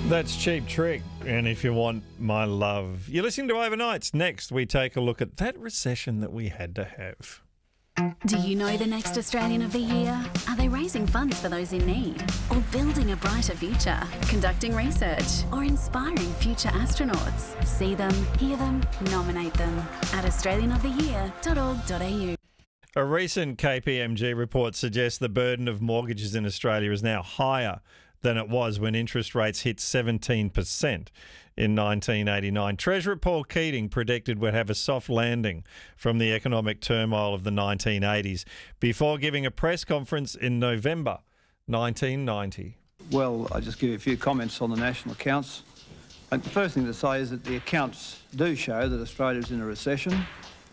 That's Cheap Trick. And if you want my love, you're listening to Overnights. Next, we take a look at that recession that we had to have. Do you know the next Australian of the Year? Are they raising funds for those in need? Or building a brighter future? Conducting research? Or inspiring future astronauts? See them, hear them, nominate them at australianoftheyear.org.au. A recent KPMG report suggests the burden of mortgages in Australia is now higher than it was when interest rates hit 17% in 1989. Treasurer Paul Keating predicted we'd have a soft landing from the economic turmoil of the 1980s before giving a press conference in November 1990. Well, I'll just give you a few comments on the national accounts. And the first thing to say is that the accounts do show that Australia's in a recession.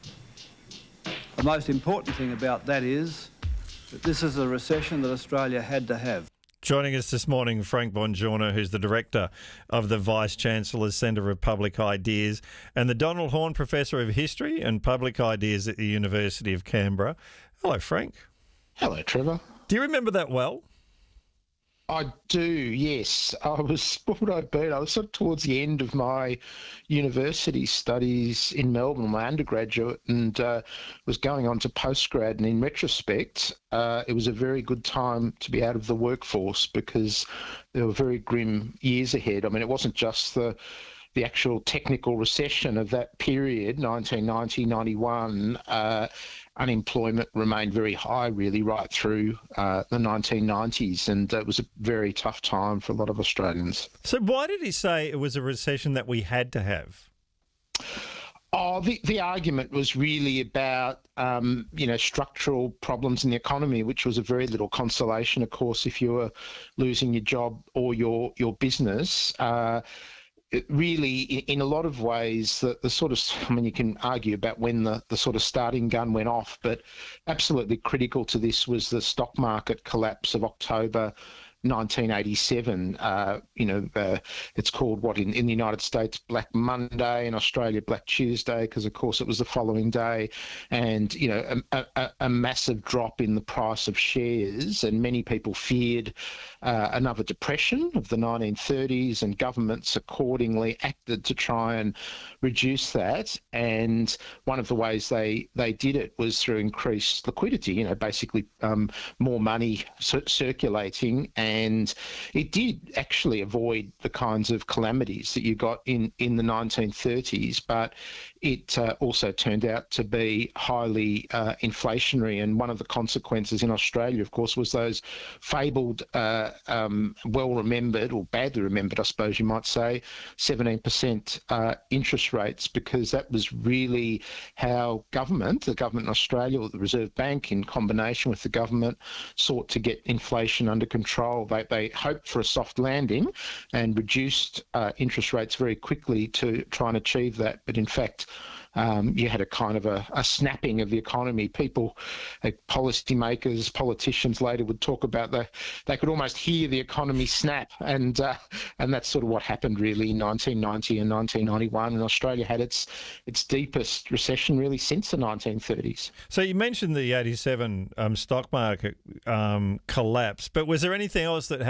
The most important thing about that is that this is a recession that Australia had to have. Joining us this morning, Frank Bongiorno, who's the Director of the Vice-Chancellor's Centre of Public Ideas and the Donald Horne Professor of History and Public Ideas at the University of Canberra. Hello, Frank. Hello, Trevor. Do you remember that well? I do, yes. What would I be? I was sort of towards the end of my university studies in Melbourne, my undergraduate, and was going on to postgrad. And in retrospect, it was a very good time to be out of the workforce because there were very grim years ahead. I mean, it wasn't just the actual technical recession of that period, 1990, 91. Unemployment remained very high, really, right through the 1990s, and it was a very tough time for a lot of Australians. So why did he say it was a recession that we had to have? Oh, the argument was really about, structural problems in the economy, which was a very little consolation, of course, if you were losing your job or your business. Really, in a lot of ways, the sort of, you can argue about when the sort of starting gun went off, but absolutely critical to this was the stock market collapse of October 1987. It's called in the United States Black Monday, in Australia Black Tuesday, because of course it was the following day, and a massive drop in the price of shares, and many people feared another depression of the 1930s, and governments accordingly acted to try and reduce that. And one of the ways they did it was through increased liquidity, basically more money circulating. And it did actually avoid the kinds of calamities that you got in the 1930s, but it also turned out to be highly inflationary. And one of the consequences in Australia, of course, was those fabled, well-remembered, or badly remembered, I suppose you might say, 17% interest rates, because that was really how the government in Australia, or the Reserve Bank in combination with the government, sought to get inflation under control. They hoped for a soft landing and reduced interest rates very quickly to try and achieve that. But in fact, you had a kind of a snapping of the economy. People, policymakers, politicians later would talk about they could almost hear the economy snap, and that's sort of what happened really in 1990 and 1991. And Australia had its deepest recession really since the 1930s. So you mentioned the 87 stock market collapse, but was there anything else that